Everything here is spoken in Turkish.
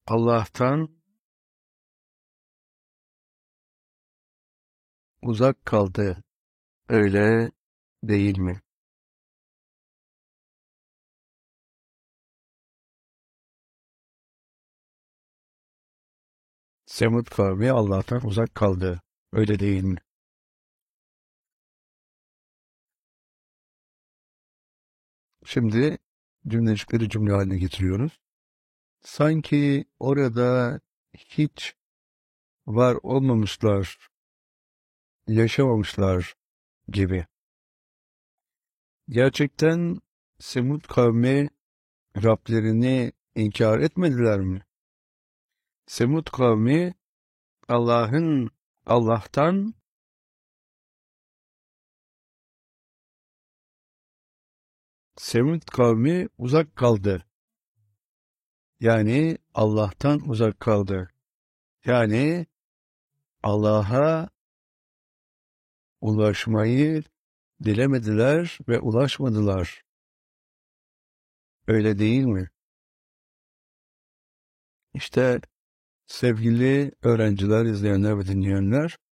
Allah'tan uzak kaldı, öyle değil mi? Semud kavmi Allah'tan uzak kaldı, öyle değil mi? Şimdi cümlecikleri cümle haline getiriyoruz. Sanki orada hiç var olmamışlar, yaşamamışlar gibi. Gerçekten Semud kavmi Rablerini inkar etmediler mi? Semud kavmi Allah'tan Semud kavmi uzak kaldı. Yani Allah'tan uzak kaldı. Yani Allah'a ulaşmayı dilemediler ve ulaşmadılar. Öyle değil mi? İşte sevgili öğrenciler, izleyenler ve dinleyenler,